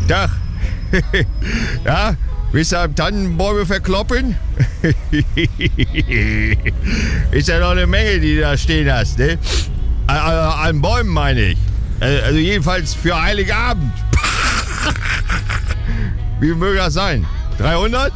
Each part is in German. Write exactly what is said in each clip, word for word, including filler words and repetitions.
Tag. Ja, willst du Tannenbäume verkloppen? Ist ja noch eine Menge, die du da stehen hast, ne? Also an Bäumen meine ich. Also jedenfalls für Heiligabend. Wie möge das sein? dreihundert?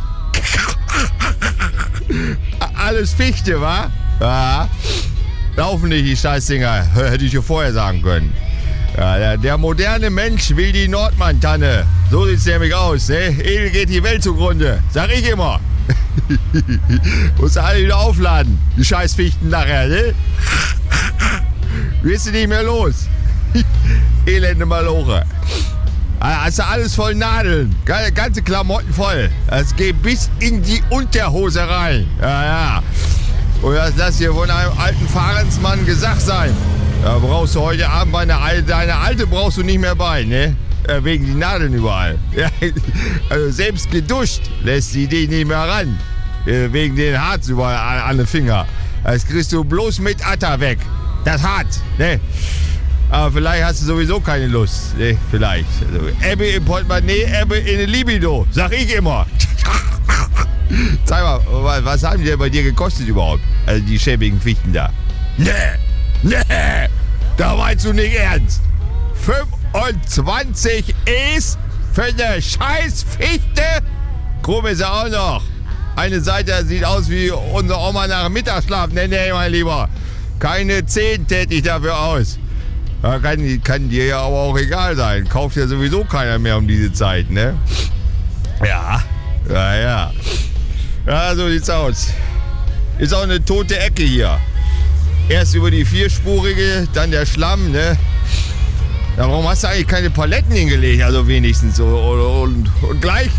Alles Fichte, wa? Ja. Laufen nicht die Scheißdinger. Hätte ich dir vorher sagen können. Ja, der, der moderne Mensch will die Nordmann-Tanne. So sieht's nämlich aus, ne? Edel geht die Welt zugrunde. Sag ich immer. Musst du alle wieder aufladen. Die Scheißfichten nachher, ne? Wirst du nicht mehr los. Elende Maloche. Hast du alles voll Nadeln. Ganze Klamotten voll. Das geht bis in die Unterhose rein. Ja, ja. Und das lass dir von einem alten Fahrensmann gesagt sein. Da brauchst du heute Abend bei einer Alte, deine Alte brauchst du nicht mehr bei, ne? Äh, wegen die Nadeln überall. Ja, also selbst geduscht lässt sie dich nicht mehr ran. Äh, wegen den Harz überall an, an den Finger. Das kriegst du bloß mit Atta weg. Das Harz, ne? Aber vielleicht hast du sowieso keine Lust, ne? Vielleicht. Also, Ebbe im Portemonnaie, Ebbe in der Libido. Sag ich immer. Sag mal, was haben die denn bei dir gekostet überhaupt? Also die schäbigen Fichten da. Nee, nee, da meinst du nicht ernst. fünfundzwanzig E's für eine Scheißfichte? Krumm ist er auch noch. Eine Seite sieht aus wie unsere Oma nach dem Mittagsschlaf. Nee, nee, mein Lieber. Keine zehn täte ich dafür aus. Ja, kann, kann dir ja aber auch egal sein. Kauft ja sowieso keiner mehr um diese Zeit, ne? Ja, ja, ja. Ja, so sieht's aus. Ist auch eine tote Ecke hier. Erst über die vierspurige, dann der Schlamm, ne? Ja, warum hast du eigentlich keine Paletten hingelegt? Also wenigstens. Und, und, und gleich...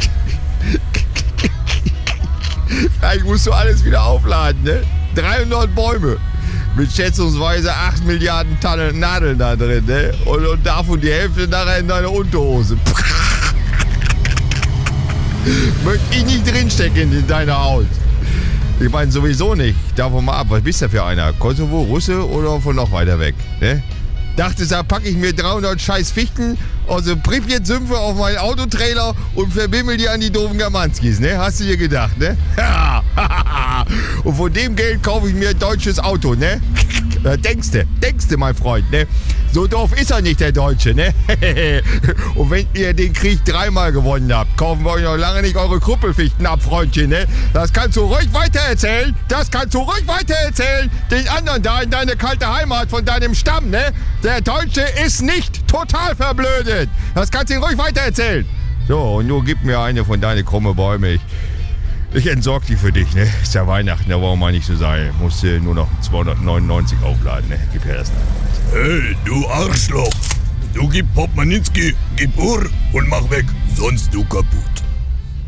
gleich musst du alles wieder aufladen, ne? dreihundert Bäume. Mit schätzungsweise acht Milliarden Tonnen Nadeln da drin, ne? Und, und davon die Hälfte nachher in deine Unterhose. Möchte ich nicht drinstecken in deiner Haut. Ich meine sowieso nicht. Davon mal ab. Was bist du für einer? Kosovo, Russe oder von noch weiter weg? Ne? Dachtest, da packe ich mir dreihundert scheiß Fichten aus dem Pripyat-Sümpfe auf meinen Autotrailer und verbimmel die an die doofen Germanskis, ne? Hast du dir gedacht, ne? Und von dem Geld kaufe ich mir ein deutsches Auto, ne? Da denkst du, denkst du, mein Freund, ne? So doof ist er nicht, der Deutsche, ne? Und wenn ihr den Krieg dreimal gewonnen habt, kaufen wir euch noch lange nicht eure Krüppelfichten ab, Freundchen, ne? Das kannst du ruhig weitererzählen. Das kannst du ruhig weitererzählen. Den anderen da in deine kalte Heimat von deinem Stamm, ne? Der Deutsche ist nicht total verblödet. Das kannst du ihm ruhig weitererzählen. So, und nun gib mir eine von deinen krumme Bäume. Ich, ich entsorg die für dich, ne? Ist ja Weihnachten, da wollen wir nicht so sein. Musst du nur noch zweihundertneunundneunzig aufladen, ne? Gib her das noch. Hey, du Arschloch! Du gib Popmaninski, gib Uhr und mach weg, sonst du kaputt.